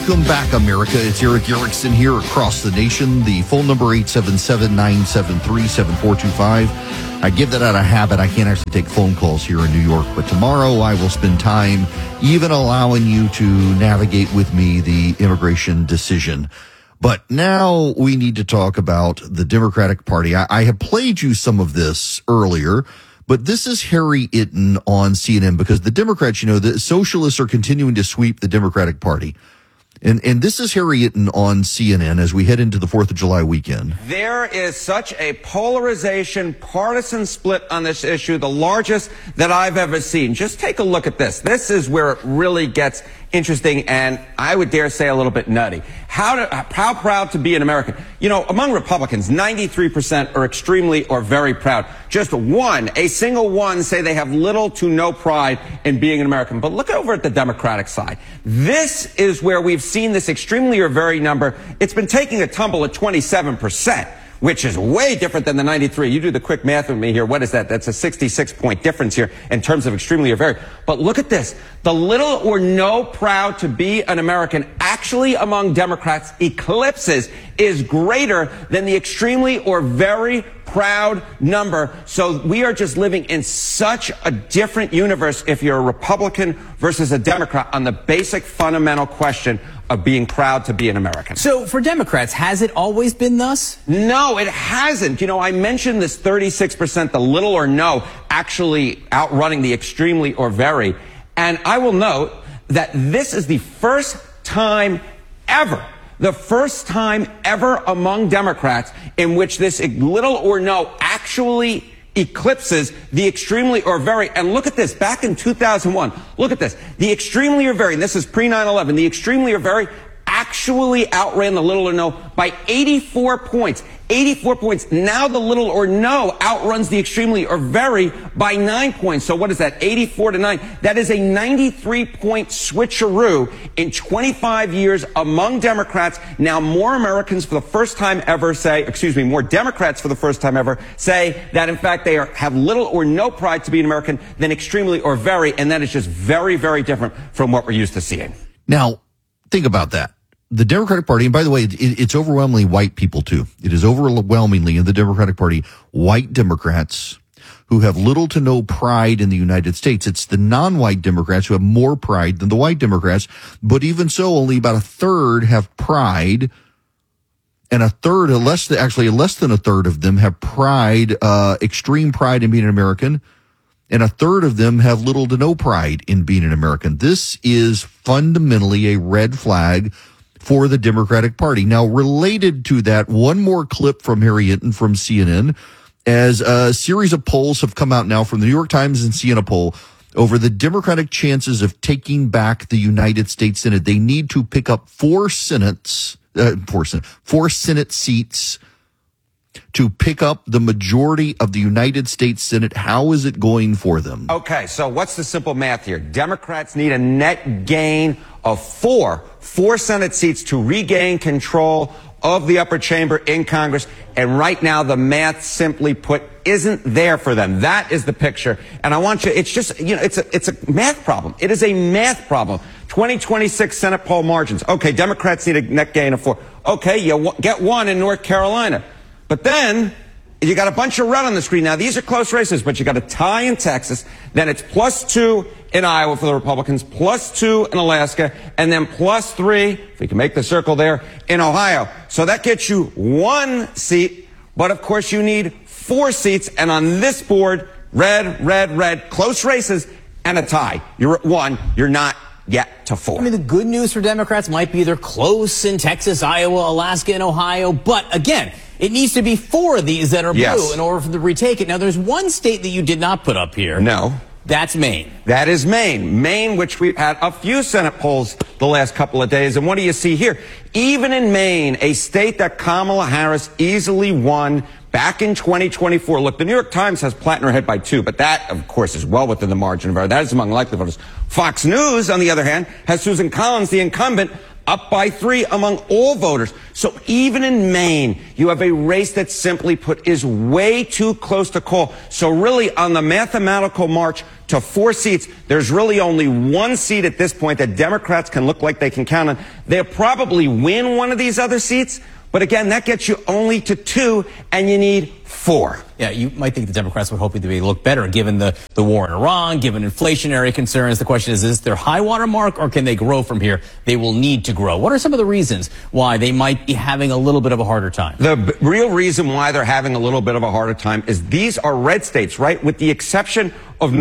Welcome back, America. It's Erick Erickson here across the nation. The phone number 877-973-7425. I give that out of habit. I can't actually take phone calls here in New York, but tomorrow I will spend time even allowing you to navigate with me the immigration decision. But now we need to talk about the Democratic Party. I have played you some of this earlier, but this is Harry Itten on CNN because the Democrats, the socialists are continuing to sweep the Democratic Party. And this is Harry Itten on CNN as we head into the 4th of July weekend. There is such a polarization, partisan split on this issue, the largest that I've ever seen. Just take a look at this. This is where it really gets interesting and I would dare say a little bit nutty. How proud to be an American. Among Republicans, 93% are extremely or very proud. Just a single one say they have little to no pride in being an American. But look over at the Democratic side. This is where we've seen this extremely or very number. It's been taking a tumble at 27%. Which is way different than the 93. You do the quick math with me here. What is that? That's a 66-point difference here in terms of extremely or very. But look at this. The little or no proud to be an American actually among Democrats eclipses is greater than the extremely or very proud number. So we are just living in such a different universe if you're a Republican versus a Democrat on the basic fundamental question of being proud to be an American. So for Democrats, has it always been thus? No, it hasn't. I mentioned this 36%, the little or no, actually outrunning the extremely or very. And I will note that this is the first time ever among Democrats in which this little or no actually eclipses the extremely or very. And look at this, back in 2001, look at this. The extremely or very, and this is pre-9/11, the extremely or very actually outran the little or no by 84 points. 84 points. Now the little or no outruns the extremely or very by 9 points. So what is that? 84-9. That is a 93-point switcheroo in 25 years among Democrats. Now more Americans for the first time ever more Democrats for the first time ever say that in fact they have little or no pride to be an American than extremely or very. And that is just very, very different from what we're used to seeing. Now, think about that. The Democratic Party, and by the way, it's overwhelmingly white people too. It is overwhelmingly in the Democratic Party, white Democrats who have little to no pride in the United States. It's the non-white Democrats who have more pride than the white Democrats. But even so, only about a third have pride, and less than a third of them have pride, extreme pride in being an American. And a third of them have little to no pride in being an American. This is fundamentally a red flag for the Democratic Party. Now, related to that, one more clip from Harry Itten from CNN, as a series of polls have come out now from the New York Times and CNN poll over the Democratic chances of taking back the United States Senate. They need to pick up four Senate seats to pick up the majority of the United States Senate. How is it going for them? Okay, so what's the simple math here? Democrats need a net gain of four Senate seats to regain control of the upper chamber in Congress. And right now, the math, simply put, isn't there for them. That is the picture. And I want you, it's just, it's a math problem. It is a math problem. 2026 Senate poll margins. Okay, Democrats need a net gain of 4. Okay, you get 1 in North Carolina. But then you got a bunch of red on the screen. Now, these are close races, but you got a tie in Texas. Then it's +2 in Iowa for the Republicans, +2 in Alaska, and then +3, if we can make the circle there, in Ohio. So that gets you 1 seat, but of course you need 4 seats. And on this board, red, close races, and a tie. You're at 1. You're not yet to 4. I mean, the good news for Democrats might be they're close in Texas, Iowa, Alaska, and Ohio. But again, it needs to be 4 of these that are blue in order for them to retake it. Now, there's one state that you did not put up here. No. That's Maine. That is Maine. Maine, which we've had a few Senate polls the last couple of days. And what do you see here? Even in Maine, a state that Kamala Harris easily won back in 2024. Look, the New York Times has Platt ahead by 2, but that, of course, is well within the margin of error. That is among likely voters. Fox News, on the other hand, has Susan Collins, the incumbent, up by 3 among all voters. So even in Maine, you have a race that simply put is way too close to call. So really on the mathematical march to 4 seats, there's really only 1 seat at this point that Democrats can look like they can count on. They'll probably win one of these other seats, but again, that gets you only to 2, and you need 4. Yeah, you might think the Democrats would hope they look better given the war in Iran, given inflationary concerns. The question is their high water mark, or can they grow from here? They will need to grow. What are some of the reasons why they might be having a little bit of a harder time? The real reason why they're having a little bit of a harder time is these are red states, right? With the exception of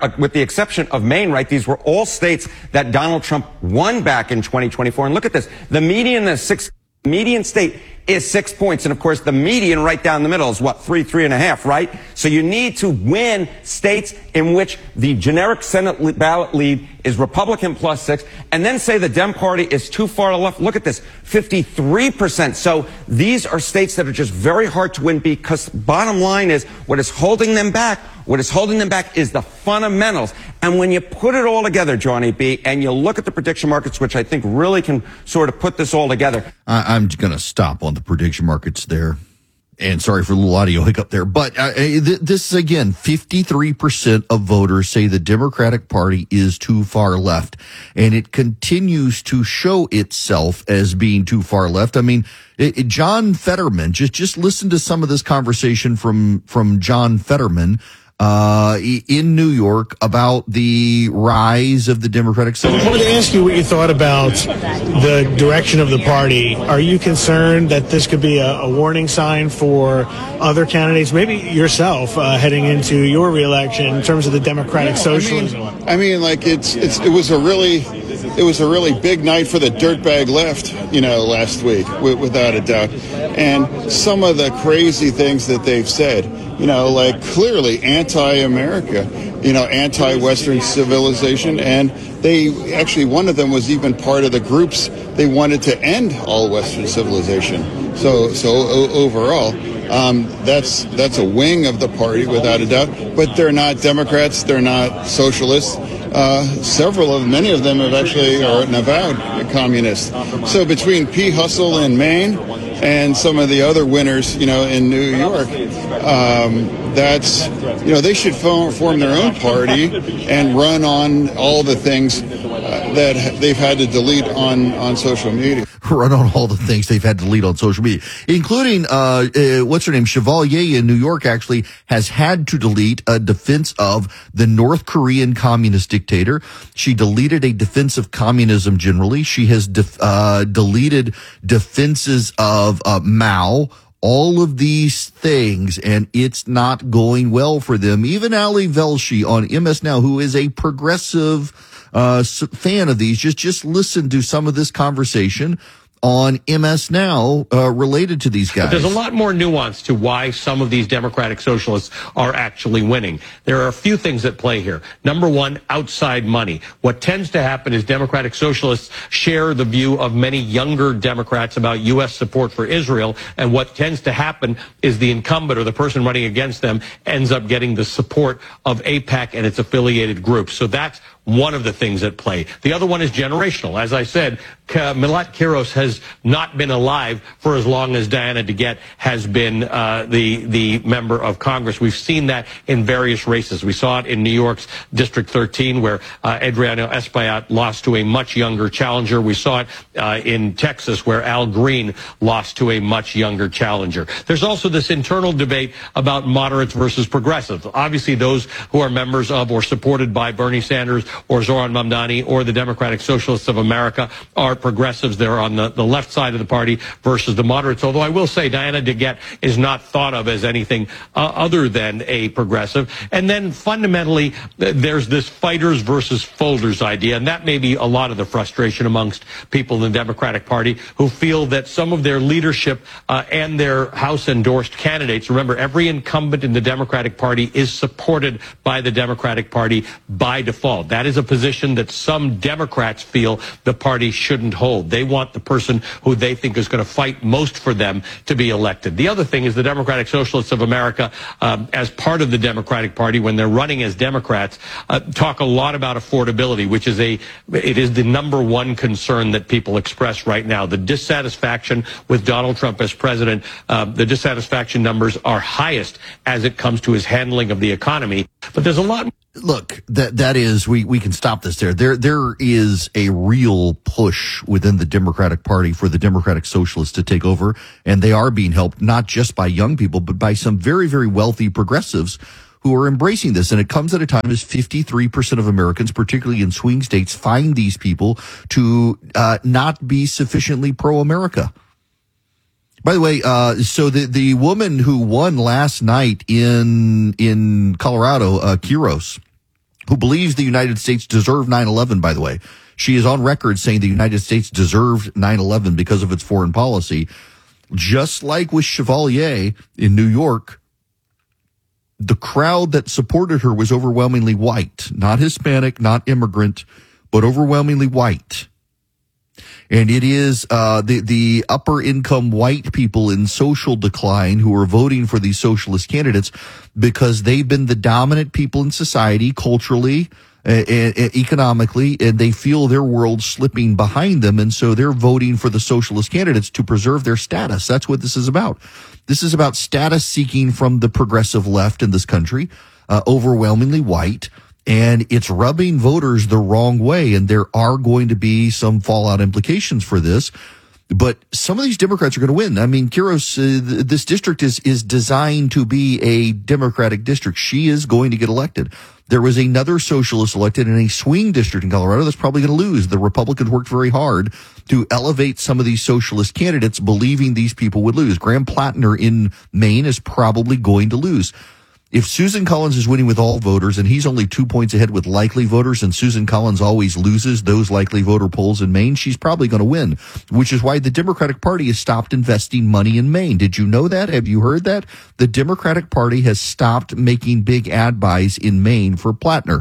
Maine, right? These were all states that Donald Trump won back in 2024. And look at this. The median state is 6 points. And of course, the median right down the middle is what, 3.5, right? So you need to win states in which the generic Senate ballot lead is Republican plus 6, and then say the Dem Party is too far to the left. Look at this, 53%. So these are states that are just very hard to win, because bottom line is what is holding them back is the fundamentals. And when you put it all together, Johnny B., and you look at the prediction markets, which I think really can sort of put this all together. I'm going to stop on the prediction markets there. And sorry for the little audio hiccup there. But this is, again, 53% of voters say the Democratic Party is too far left. And it continues to show itself as being too far left. I mean, John Fetterman, just listen to some of this conversation from John Fetterman in New York about the rise of the Democratic Center. I wanted to ask you what you thought about the direction of the party. Are you concerned that this could be a warning sign for other candidates, maybe yourself, heading into your reelection in terms of the Democratic socialism? I mean, like it was a really big night for the dirtbag left, last week, without a doubt. And some of the crazy things that they've said, like clearly anti-America, anti-Western civilization. And they actually, one of them was even part of the groups. They wanted to end all Western civilization. So overall, that's a wing of the party without a doubt. But they're not Democrats. They're not socialists. Many of them are an avowed communist. So between P. Hustle in Maine and some of the other winners, in New York, they should form their own party and run on all the things that they've had to delete on social media. Run on all the things they've had to delete on social media, including, what's her name? Chevalier in New York actually has had to delete a defense of the North Korean communist dictator. She deleted a defense of communism generally. She has deleted defenses of Mao. All of these things, and it's not going well for them. Even Ali Velshi on MS Now, who is a progressive fan of these, just listen to some of this conversation on MS Now related to these guys. But there's a lot more nuance to why some of these Democratic socialists are actually winning. There are a few things at play here. Number one, outside money. What tends to happen is Democratic socialists share the view of many younger Democrats about U.S. support for Israel, and what tends to happen is the incumbent or the person running against them ends up getting the support of AIPAC and its affiliated groups. So that's one of the things at play. The other one is generational. As I said, Milat Kiros has not been alive for as long as Diana DeGette has been the member of Congress. We've seen that in various races. We saw it in New York's District 13, where Adriano Espaillat lost to a much younger challenger. We saw it in Texas, where Al Green lost to a much younger challenger. There's also this internal debate about moderates versus progressives. Obviously, those who are members of or supported by Bernie Sanders or Zohran Mamdani or the Democratic Socialists of America are progressives. They're on the left side of the party versus the moderates, although I will say Diana DeGette is not thought of as anything other than a progressive. And then fundamentally, there's this fighters versus folders idea, and that may be a lot of the frustration amongst people in the Democratic Party who feel that some of their leadership and their House-endorsed candidates, remember, every incumbent in the Democratic Party is supported by the Democratic Party by default. That is a position that some Democrats feel the party shouldn't hold. They want the person who they think is going to fight most for them to be elected. The other thing is the Democratic Socialists of America, as part of the Democratic Party, when they're running as Democrats, talk a lot about affordability, which is it is the number one concern that people express right now. The dissatisfaction with Donald Trump as president, the dissatisfaction numbers are highest as it comes to his handling of the economy. But there's a lot. Look, that is, we can stop this there. There is a real push within the Democratic Party for the Democratic Socialists to take over, and they are being helped not just by young people, but by some very, very wealthy progressives who are embracing this. And it comes at a time as 53% of Americans, particularly in swing states, find these people to not be sufficiently pro-America. By the way, so the woman who won last night in Colorado, Quiroz, who believes the United States deserved 9/11, by the way. She is on record saying the United States deserved 9/11 because of its foreign policy. Just like with Chevalier in New York, the crowd that supported her was overwhelmingly white, not Hispanic, not immigrant, but overwhelmingly white. And it is the upper income white people in social decline who are voting for these socialist candidates because they've been the dominant people in society culturally and economically, and they feel their world slipping behind them. And so they're voting for the socialist candidates to preserve their status. That's what this is about. This is about status seeking from the progressive left in this country, overwhelmingly white. And it's rubbing voters the wrong way. And there are going to be some fallout implications for this. But some of these Democrats are going to win. I mean, Quiroz, this district is designed to be a Democratic district. She is going to get elected. There was another socialist elected in a swing district in Colorado that's probably going to lose. The Republicans worked very hard to elevate some of these socialist candidates, believing these people would lose. Graham Plattner in Maine is probably going to lose. If Susan Collins is winning with all voters and he's only 2 points ahead with likely voters, and Susan Collins always loses those likely voter polls in Maine, she's probably going to win, which is why the Democratic Party has stopped investing money in Maine. Did you know that? Have you heard that? The Democratic Party has stopped making big ad buys in Maine for Plattner.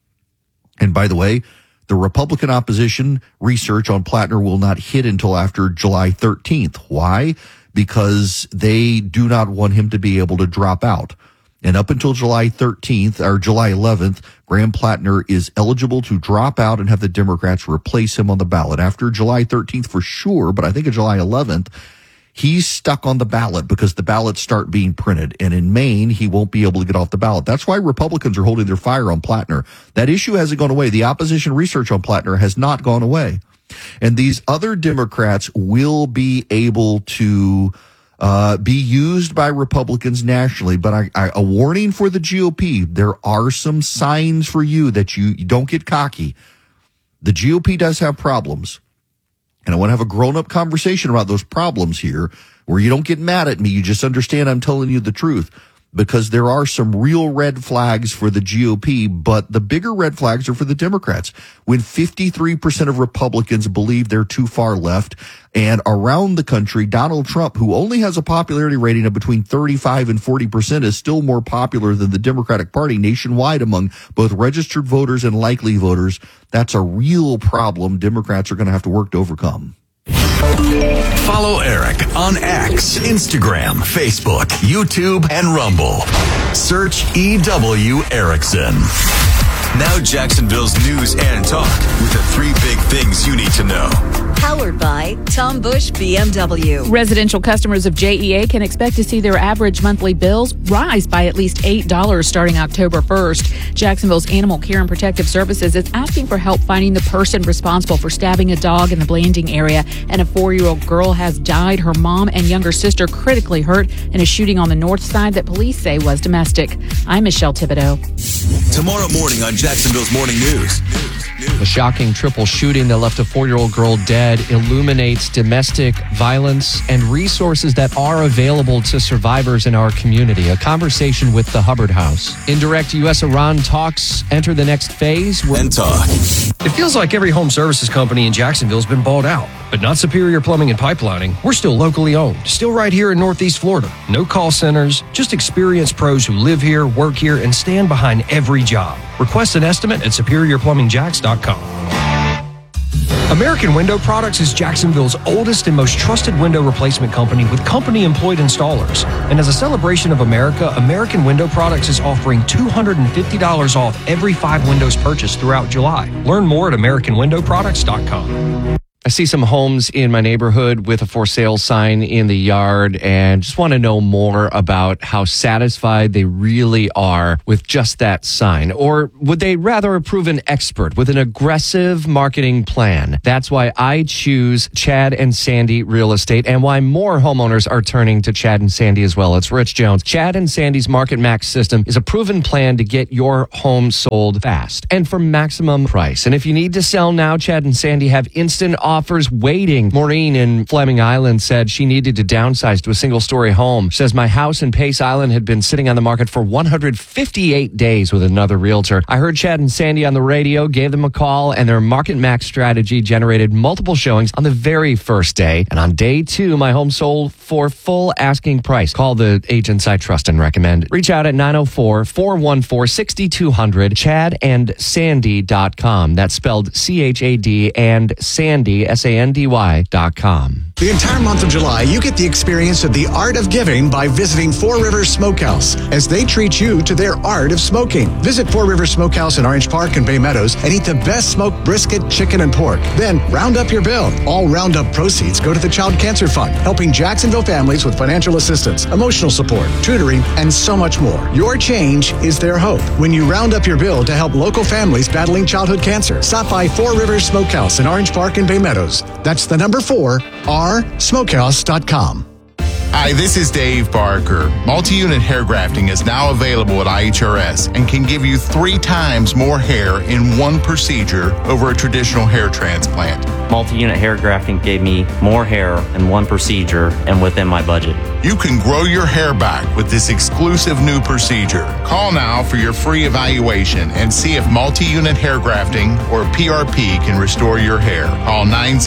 And by the way, the Republican opposition research on Plattner will not hit until after July 13th. Why? Because they do not want him to be able to drop out. And up until July 13th or July 11th, Graham Plattner is eligible to drop out and have the Democrats replace him on the ballot. After July 13th for sure, but I think of July 11th, he's stuck on the ballot because the ballots start being printed. And in Maine, he won't be able to get off the ballot. That's why Republicans are holding their fire on Plattner. That issue hasn't gone away. The opposition research on Plattner has not gone away. And these other Democrats will be able to be used by Republicans nationally. But a warning for the GOP, there are some signs for you that you don't get cocky. The GOP does have problems. And I want to have a grown-up conversation about those problems here where you don't get mad at me. You just understand I'm telling you the truth. Because there are some real red flags for the GOP, but the bigger red flags are for the Democrats. When 53% of Republicans believe they're too far left, and around the country, Donald Trump, who only has a popularity rating of between 35 and 40%, is still more popular than the Democratic Party nationwide among both registered voters and likely voters. That's a real problem Democrats are going to have to work to overcome. Follow Eric on X, Instagram, Facebook, YouTube, and Rumble. Search EW Erickson. Now Jacksonville's news and talk with the 3 big things you need to know. Powered by Tom Bush BMW. Residential customers of JEA can expect to see their average monthly bills rise by at least $8 starting October 1st. Jacksonville's Animal Care and Protective Services is asking for help finding the person responsible for stabbing a dog in the Blanding area. And a 4-year-old girl has died. Her mom and younger sister critically hurt in a shooting on the north side that police say was domestic. I'm Michelle Thibodeau. Tomorrow morning on Jacksonville's Morning News. A shocking triple shooting that left a 4-year-old girl dead illuminates domestic violence and resources that are available to survivors in our community. A conversation with the Hubbard House. Indirect U.S.-Iran talks enter the next phase. And talk. It feels like every home services company in Jacksonville has been bought out. but not Superior Plumbing and Pipelining. We're still locally owned, still right here in Northeast Florida. No call centers, just experienced pros who live here, work here, and stand behind every job. Request an estimate at SuperiorPlumbingJacks.com. American Window Products is Jacksonville's oldest and most trusted window replacement company with company-employed installers. And as a celebration of America, American Window Products is offering $250 off every 5 windows purchased throughout July. Learn more at AmericanWindowProducts.com. I see some homes in my neighborhood with a for sale sign in the yard and just want to know more about how satisfied they really are with just that sign. Or would they rather approve an expert with an aggressive marketing plan? That's why I choose Chad and Sandy Real Estate and why more homeowners are turning to Chad and Sandy as well. It's Rich Jones. Chad and Sandy's Market Max system is a proven plan to get your home sold fast and for maximum price. And if you need to sell now, Chad and Sandy have instant offers waiting. Maureen in Fleming Island said she needed to downsize to a single-story home. She says, my house in Pace Island had been sitting on the market for 158 days with another realtor. I heard Chad and Sandy on the radio, gave them a call, and their Market Max strategy generated multiple showings on the very first day. And on day 2, my home sold for full asking price. Call the agents I trust and recommend. Reach out at 904-414-6200, chadandsandy.com. That's spelled C-H-A-D and Sandy, SANDY.com. The entire month of July, you get the experience of the art of giving by visiting Four Rivers Smokehouse as they treat you to their art of smoking. Visit Four Rivers Smokehouse in Orange Park and Bay Meadows and eat the best smoked brisket, chicken, and pork. Then round up your bill. All roundup proceeds go to the Child Cancer Fund, helping Jacksonville families with financial assistance, emotional support, tutoring, and so much more. Your change is their hope. When you round up your bill to help local families battling childhood cancer, stop by Four Rivers Smokehouse in Orange Park and Bay Meadows. That's the number 4, rsmokehouse.com. Hi, this is Dave Barker. Multi-unit hair grafting is now available at IHRS and can give you 3 times more hair in one procedure over a traditional hair transplant. Multi-unit hair grafting gave me more hair in one procedure and within my budget. You can grow your hair back with this exclusive new procedure. Call now for your free evaluation and see if multi-unit hair grafting or PRP can restore your hair. Call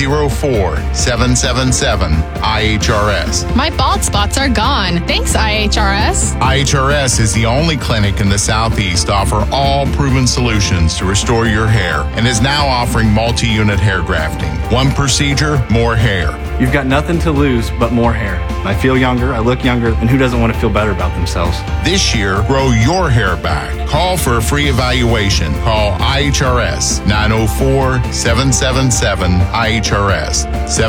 904-777-IHRS. My bald spots are gone. Thanks, IHRS. IHRS is the only clinic in the Southeast to offer all proven solutions to restore your hair and is now offering multi-unit hair grafting. One procedure, more hair. You've got nothing to lose but more hair. I feel younger, I look younger, and who doesn't want to feel better about themselves? This year, grow your hair back. Call for a free evaluation. Call IHRS 904-777-IHRS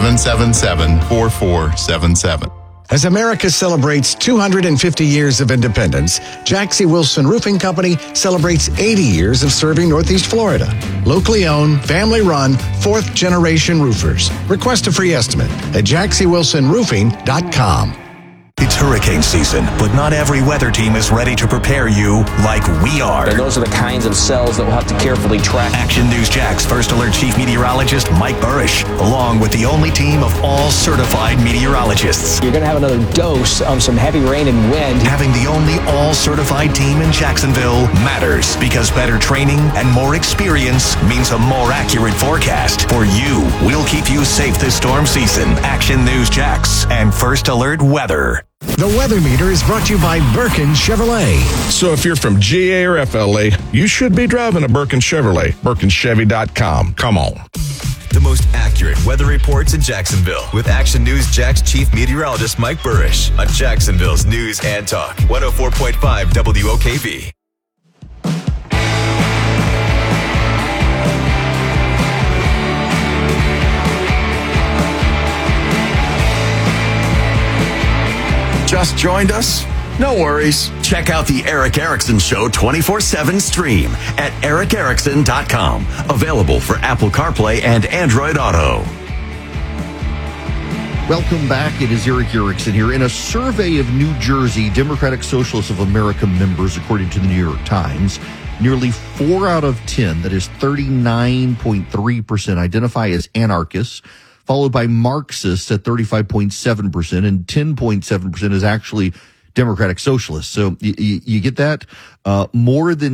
777-4477. As America celebrates 250 years of independence, Jaxie Wilson Roofing Company celebrates 80 years of serving Northeast Florida. Locally owned, family-run, 4th-generation roofers. Request a free estimate at JaxieWilsonRoofing.com. It's hurricane season, but not every weather team is ready to prepare you like we are. And those are the kinds of cells that we'll have to carefully track. Action News Jax First Alert Chief Meteorologist Mike Burrish, along with the only team of all certified meteorologists. You're going to have another dose of some heavy rain and wind. Having the only all-certified team in Jacksonville matters because better training and more experience means a more accurate forecast. For you, we'll keep you safe this storm season. Action News Jax and First Alert Weather. The Weather Meter is brought to you by Birkin Chevrolet. So if you're from GA or FLA, you should be driving a Birkin Chevrolet. BirkinChevy.com. Come on. The most accurate weather reports in Jacksonville with Action News Jax Chief Meteorologist Mike Burrish on Jacksonville's News and Talk 104.5 WOKV. Just joined us? No worries. Check out the Eric Erickson Show 24/7 stream at ericerickson.com. Available for Apple CarPlay and Android Auto. Welcome back. It is Eric Erickson here. In a survey of New Jersey Democratic Socialists of America members, according to the New York Times, nearly 4 out of 10, that is 39.3%, identify as anarchists, followed by Marxists at 35.7%, and 10.7% is actually Democratic Socialists. So you get that? More than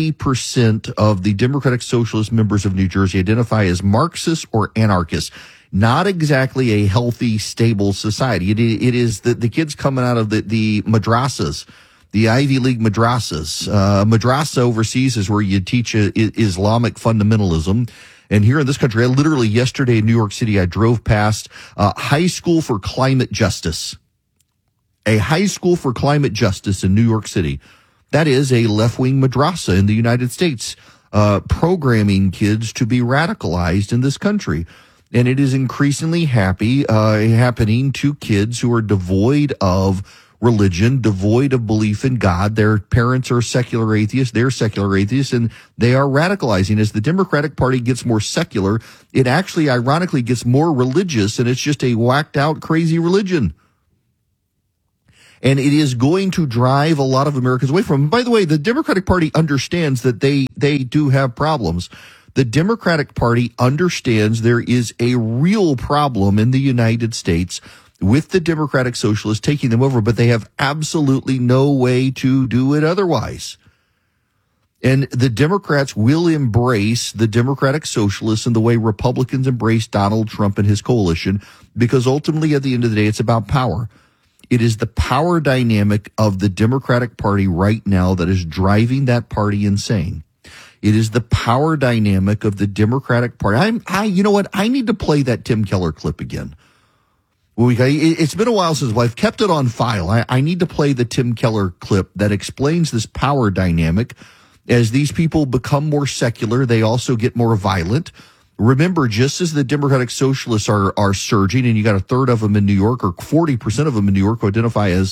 70% of the Democratic Socialist members of New Jersey identify as Marxists or anarchists. not exactly a healthy, stable society. It is the kids coming out of the madrasas, the Ivy League madrasas. Madrasa overseas is where you teach Islamic fundamentalism. And here in this country, I literally yesterday in New York City, I drove past High School for Climate Justice. A high school for climate justice in New York City. That is a left-wing madrasa in the United States, programming kids to be radicalized in this country. And it is increasingly happening to kids who are devoid of religion, devoid of belief in God. Their parents are secular atheists, they're secular atheists, and they are radicalizing. As the Democratic Party gets more secular, it actually ironically gets more religious, and it's just a whacked out, crazy religion. And it is going to drive a lot of Americans away from them. By the way, the Democratic Party understands that they do have problems. The Democratic Party understands there is a real problem in the United States with the Democratic Socialists taking them over, but they have absolutely no way to do it otherwise. And the Democrats will embrace the Democratic Socialists in the way Republicans embrace Donald Trump and his coalition, because ultimately at the end of the day, it's about power. It is the power dynamic of the Democratic Party right now that is driving that party insane. It is the power dynamic of the Democratic Party. You know what? I need to play that Tim Keller clip again. It's been a while since I've kept it on file. I need to play the Tim Keller clip that explains this power dynamic. As these people become more secular, they also get more violent. Remember, just as the Democratic Socialists are surging, and you got a third of them in New York, or 40% of them in New York who identify as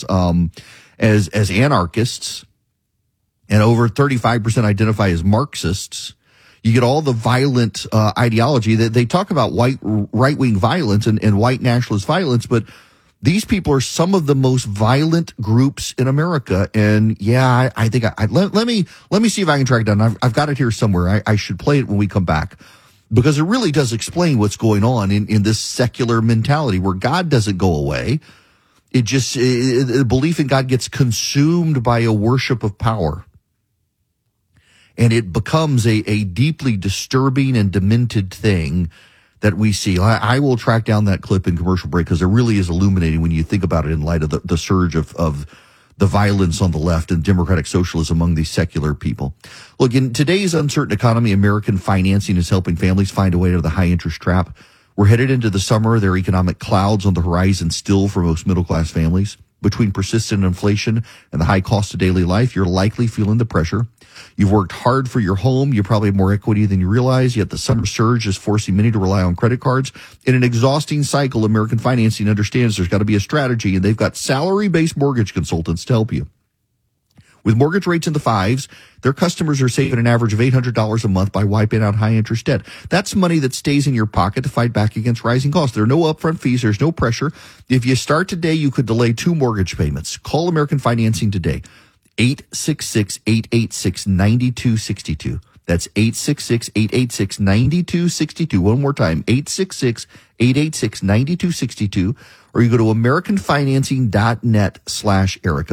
anarchists, and over 35% identify as Marxists. You get all the violent ideology that they talk about right-wing violence and white nationalist violence, but these people are some of the most violent groups in America. And yeah, I think let me see if I can track it down. I've got it here somewhere. I should play it when we come back, because it really does explain what's going on in this secular mentality where God doesn't go away. It just, the belief in God gets consumed by a worship of power. And it becomes a deeply disturbing and demented thing that we see. I will track down that clip in commercial break, because it really is illuminating when you think about it in light of the surge of the violence on the left and Democratic socialism among these secular people. Look, in today's uncertain economy, American financing is helping families find a way out of the high interest trap. We're headed into the summer. There are economic clouds on the horizon still for most middle-class families. Between persistent inflation and the high cost of daily life, you're likely feeling the pressure. You've worked hard for your home. You probably have more equity than you realize, yet the summer surge is forcing many to rely on credit cards. In an exhausting cycle, American Financing understands there's got to be a strategy, and they've got salary-based mortgage consultants to help you. With mortgage rates in the fives, their customers are saving an average of $800 a month by wiping out high-interest debt. That's money that stays in your pocket to fight back against rising costs. There are no upfront fees. There's no pressure. If you start today, you could delay 2 mortgage payments. Call American Financing today. 866-886-9262. That's 866-886-9262. One more time, 866-886-9262. Or you go to AmericanFinancing.net/Eric.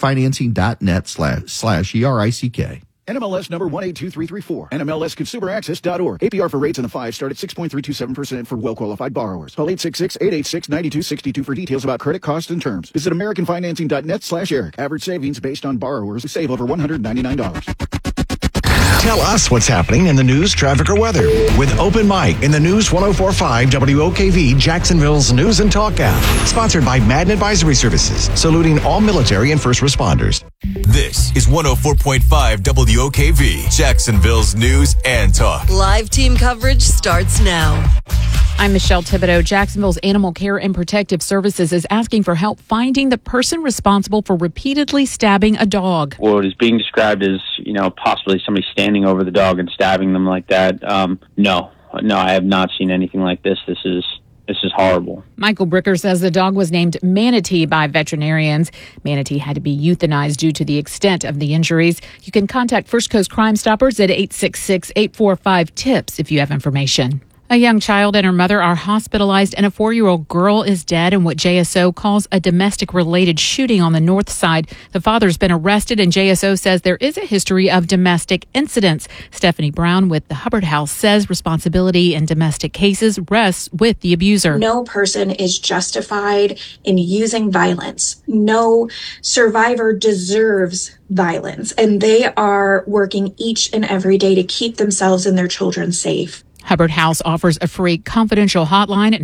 AmericanFinancing.net/ERICK. NMLS number 182334. NMLSConsumerAccess.org. APR for rates in the 5 start at 6.327% for well-qualified borrowers. Call 866-886-9262 for details about credit costs and terms. Visit AmericanFinancing.net/Eric. Average savings based on borrowers who save over $199. Tell us what's happening in the news, traffic, or weather with Open Mic in the News 104.5 WOKV, Jacksonville's News and Talk app. Sponsored by Madden Advisory Services, saluting all military and first responders. This is 104.5 WOKV, Jacksonville's News and Talk. Live team coverage starts now. I'm Michelle Thibodeau. Jacksonville's Animal Care and Protective Services is asking for help finding the person responsible for repeatedly stabbing a dog. What is being described as, possibly somebody standing over the dog and stabbing them like that. No, I have not seen anything like this. This is horrible. Michael Bricker says the dog was named Manatee by veterinarians. Manatee had to be euthanized due to the extent of the injuries. You can contact First Coast Crime Stoppers at 866-845-TIPS if you have information. A young child and her mother are hospitalized, and a 4-year-old girl is dead in what JSO calls a domestic-related shooting on the north side. The father's been arrested, and JSO says there is a history of domestic incidents. Stephanie Brown with the Hubbard House says responsibility in domestic cases rests with the abuser. No person is justified in using violence. No survivor deserves violence, and they are working each and every day to keep themselves and their children safe. Hubbard House offers a free confidential hotline at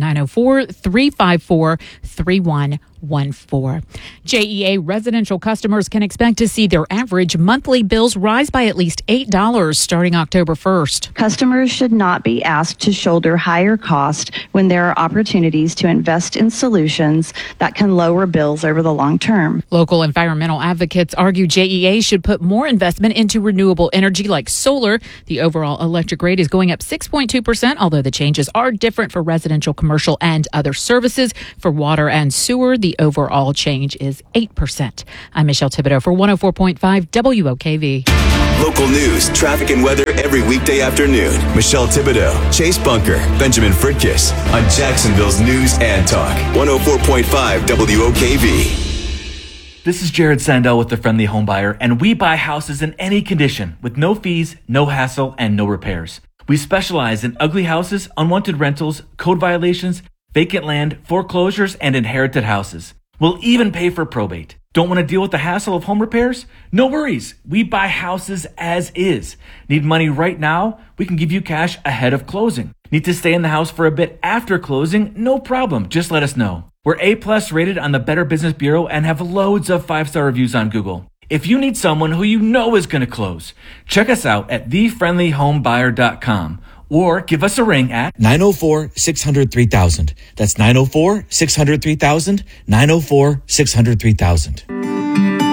904-354-3114. JEA residential customers can expect to see their average monthly bills rise by at least $8 starting October 1st. Customers should not be asked to shoulder higher costs when there are opportunities to invest in solutions that can lower bills over the long term. Local environmental advocates argue JEA should put more investment into renewable energy like solar. The overall electric rate is going up 6.2%, although the changes are different for residential, commercial, and other services. For water and sewer, the overall change is 8%. I'm Michelle Thibodeau for 104.5 WOKV. Local news, traffic, and weather every weekday afternoon. Michelle Thibodeau, Chase Bunker, Benjamin Fritkiss on Jacksonville's News and Talk. 104.5 WOKV. This is Jared Sandell with The Friendly Home Buyer, and we buy houses in any condition with no fees, no hassle, and no repairs. We specialize in ugly houses, unwanted rentals, code violations, vacant land, foreclosures, and inherited houses. We'll even pay for probate. Don't want to deal with the hassle of home repairs? No worries. We buy houses as is. Need money right now? We can give you cash ahead of closing. Need to stay in the house for a bit after closing? No problem. Just let us know. We're A+ rated on the Better Business Bureau and have loads of 5-star reviews on Google. If you need someone who you know is going to close, check us out at thefriendlyhomebuyer.com. Or give us a ring at 904-600-3000. That's 904-600-3000, 904-600-3000.